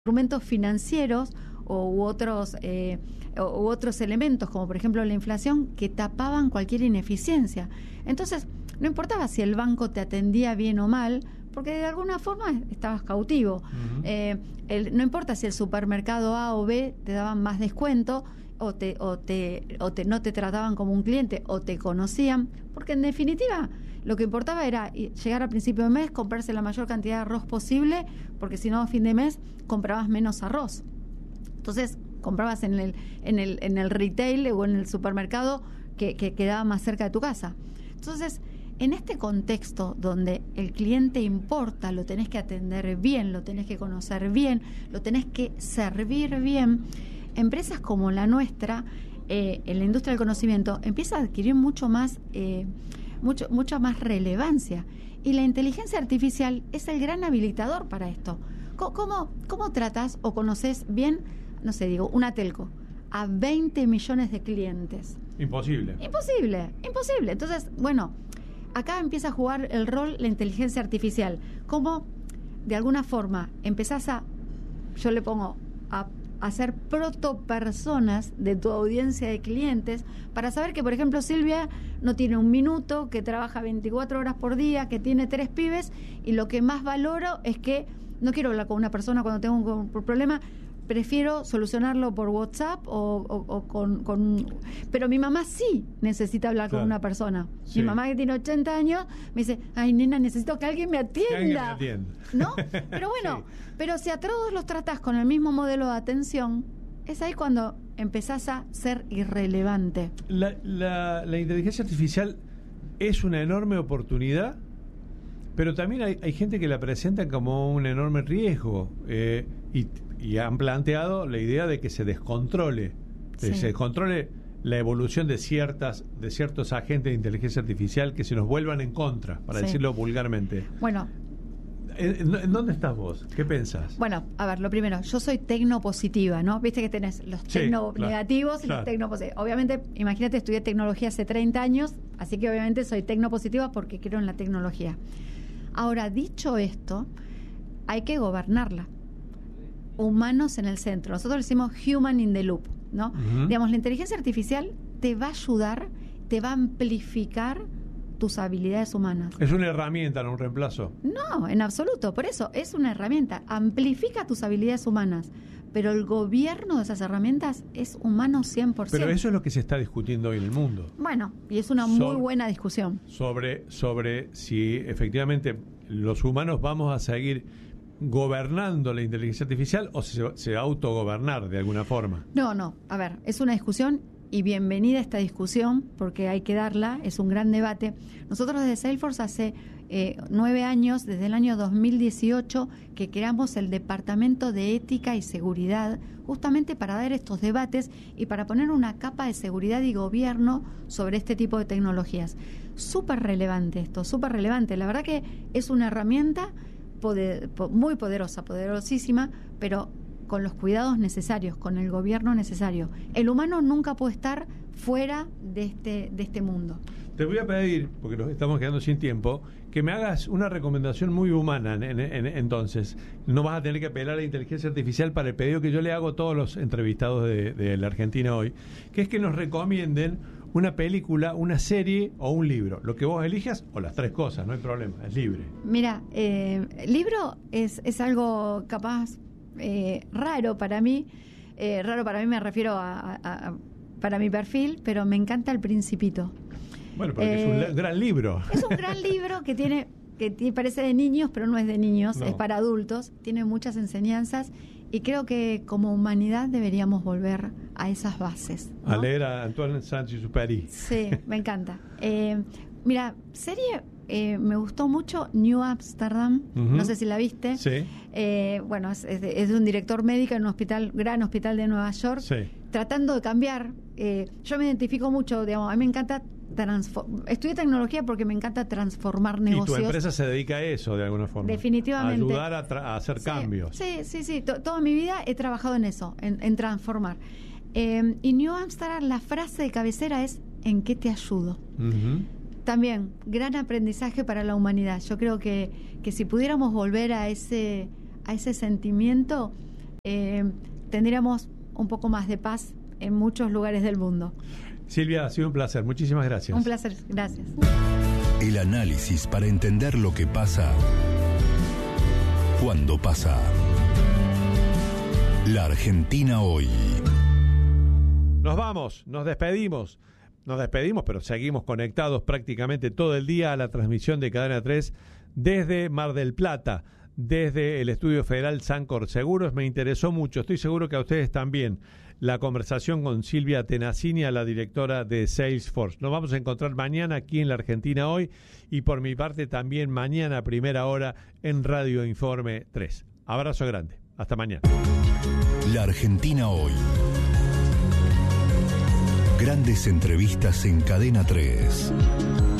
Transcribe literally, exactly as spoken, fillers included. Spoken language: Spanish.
instrumentos financieros o, u, otros, eh, u otros elementos, como por ejemplo la inflación, que tapaban cualquier ineficiencia. Entonces, no importaba si el banco te atendía bien o mal, porque de alguna forma estabas cautivo. Uh-huh. eh, el, no importa si el supermercado A o B te daban más descuento, o te, o te, o te no te trataban como un cliente, o te conocían, porque en definitiva lo que importaba era llegar al principio de mes, comprarse la mayor cantidad de arroz posible, porque si no a fin de mes comprabas menos arroz. Entonces comprabas en el, en el, en el retail o en el supermercado que, que quedaba más cerca de tu casa. Entonces, en este contexto donde el cliente importa, lo tenés que atender bien, lo tenés que conocer bien, lo tenés que servir bien, empresas como la nuestra, eh, en la industria del conocimiento, empieza a adquirir mucho más, eh, mucho, mucha más relevancia. Y la inteligencia artificial es el gran habilitador para esto. ¿Cómo, cómo tratas o conoces bien, no sé, digo, una telco a veinte millones de clientes? Imposible. Imposible, imposible. Entonces, bueno, acá empieza a jugar el rol la inteligencia artificial. ¿Cómo, de alguna forma, empezás a, yo le pongo, a hacer protopersonas de tu audiencia de clientes para saber que, por ejemplo, Silvia no tiene un minuto, que trabaja veinticuatro horas por día, que tiene tres pibes, y lo que más valoro es que no quiero hablar con una persona cuando tengo un problema, prefiero solucionarlo por WhatsApp o, o, o con, con... Pero mi mamá sí necesita hablar claro. con una persona. Sí. Mi mamá, que tiene ochenta años, me dice, ay, nena, necesito que alguien me atienda. Que alguien me atienda. ¿No? Pero bueno, sí. pero si a todos los tratás con el mismo modelo de atención, es ahí cuando empezás a ser irrelevante. La, la, la inteligencia artificial es una enorme oportunidad, pero también hay, hay gente que la presenta como un enorme riesgo, eh, y, y han planteado la idea de que se descontrole, sí. que se descontrole la evolución de ciertas de ciertos agentes de inteligencia artificial, que se nos vuelvan en contra, para sí. decirlo vulgarmente. Bueno, ¿En, ¿En dónde estás vos? ¿Qué pensás? Bueno, a ver, lo primero, yo soy tecnopositiva, ¿no? Viste que tenés los tecno sí, negativos claro, y los tecnopositivos. Obviamente, imagínate, estudié tecnología hace treinta años, así que obviamente soy tecnopositiva porque creo en la tecnología. Ahora, dicho esto, hay que gobernarla. Humanos en el centro. Nosotros le decimos human in the loop, ¿no? Uh-huh. Digamos, la inteligencia artificial te va a ayudar, te va a amplificar tus habilidades humanas. Es una herramienta, no un reemplazo. No, en absoluto. Por eso, es una herramienta. Amplifica tus habilidades humanas. Pero el gobierno de esas herramientas es humano cien por ciento. Pero eso es lo que se está discutiendo hoy en el mundo. Bueno, y es una sobre, muy buena discusión. Sobre, sobre si efectivamente los humanos vamos a seguir gobernando la inteligencia artificial o se, se va a autogobernar de alguna forma. No, no. A ver, es una discusión y bienvenida a esta discusión porque hay que darla, es un gran debate. Nosotros desde Salesforce hace eh, nueve años, desde el año dos mil dieciocho, que creamos el Departamento de Ética y Seguridad, justamente para dar estos debates y para poner una capa de seguridad y gobierno sobre este tipo de tecnologías. Súper relevante esto, súper relevante. La verdad que es una herramienta poder, muy poderosa, poderosísima, pero con los cuidados necesarios, con el gobierno necesario. El humano nunca puede estar fuera de este de este mundo. Te voy a pedir, porque nos estamos quedando sin tiempo, que me hagas una recomendación muy humana. En, en, en, entonces, no vas a tener que apelar a la inteligencia artificial para el pedido que yo le hago a todos los entrevistados de, de la Argentina hoy, que es que nos recomienden una película, una serie o un libro. Lo que vos elijas, o las tres cosas, no hay problema, es libre. Mira, eh, el libro es, es algo capaz... Eh, raro para mí, eh, raro para mí me refiero a, a, a para mi perfil, pero me encanta El Principito. Bueno, porque eh, es un gran libro. Es un gran libro que tiene, que t- parece de niños, pero no es de niños, no. Es para adultos, tiene muchas enseñanzas y creo que como humanidad deberíamos volver a esas bases, ¿no? A leer a Antoine Saint-Exupéry. Sí, me encanta. Eh, mira, serie... Eh, me gustó mucho New Amsterdam, uh-huh. No sé si la viste. Sí. Eh, bueno, es, es, de, es de un director médico en un hospital, gran hospital de Nueva York, sí. Tratando de cambiar. Eh, yo me identifico mucho, digamos, a mí me encanta transform- estudié tecnología porque me encanta transformar negocios. Y tu empresa se dedica a eso de alguna forma. Definitivamente. A ayudar a, tra- a hacer sí, cambios. Sí, sí, sí. T- toda mi vida he trabajado en eso, en, en transformar. Eh, y New Amsterdam, la frase de cabecera es: ¿en qué te ayudo? Uh-huh. También, gran aprendizaje para la humanidad. Yo creo que, que si pudiéramos volver a ese, a ese sentimiento, eh, tendríamos un poco más de paz en muchos lugares del mundo. Silvia, ha sido un placer. Muchísimas gracias. Un placer. Gracias. El análisis para entender lo que pasa cuando pasa. La Argentina hoy. Nos vamos, nos despedimos. Nos despedimos, pero seguimos conectados prácticamente todo el día a la transmisión de Cadena tres desde Mar del Plata, desde el Estudio Federal Sancor Seguros. Me interesó mucho, estoy seguro que a ustedes también, la conversación con Silvia Tenazzini, la directora de Salesforce. Nos vamos a encontrar mañana aquí en La Argentina Hoy y por mi parte también mañana a primera hora en Radio Informe tres. Abrazo grande, hasta mañana. La Argentina Hoy. Grandes entrevistas en Cadena tres.